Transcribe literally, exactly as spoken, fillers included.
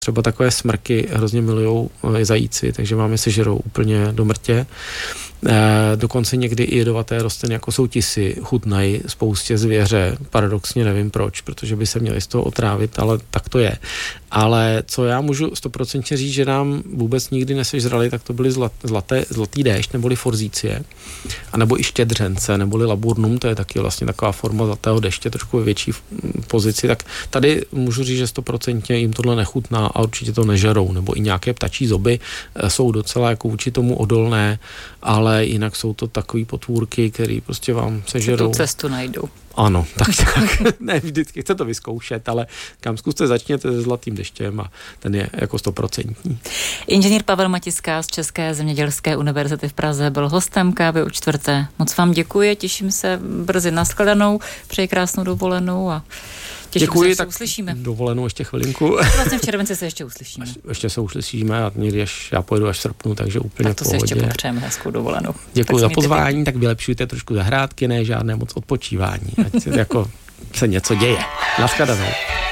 Třeba takové smrky hrozně milujou zajíci, takže máme sežerou úplně do mrtě. E, dokonce někdy i jedovaté rostliny, jako jsou tisy, chutnají spoustě zvěře. Paradoxně nevím proč, protože by se měli z toho otrávit, ale tak to je. Ale co já můžu stoprocentně říct, že nám vůbec nikdy nesežrali, tak to byly zlat, zlaté, zlatý déšť, neboli forzície, anebo i štědřence, neboli laburnum, to je taky vlastně taková forma zlatého deště, trošku ve větší pozici. Tak tady můžu říct, že stoprocentně jim tohle nechutná a určitě to nežerou, nebo i nějaké ptačí zoby jsou docela jako vůči tomu odolné, ale jinak jsou to takový potvůrky, který prostě vám sežerou. Tu cestu najdou. Ano, tak tak. Ne, vždycky chce to vyzkoušet, ale kam zkuste, začněte se zlatým deštěm a ten je jako stoprocentní. Inženýr Pavel Matiska z České zemědělské univerzity v Praze byl hostem Kávy u čtvrté. Moc vám děkuji, těším se brzy na shledanou, přeji krásnou dovolenou a těším děkuji, se, že tak se uslyšíme. Dovolenou ještě chvilinku. Vlastně v červenci se ještě uslyšíme. Ještě se uslyšíme a někdy až já pojedu až v srpnu, takže úplně tak to v pohodě. si ještě popřejeme hezkou dovolenou. Děkuji za pozvání, tak vylepšujte trošku zahrádky, ne žádné moc odpočívání, ať se jako se něco děje. Naschledanou.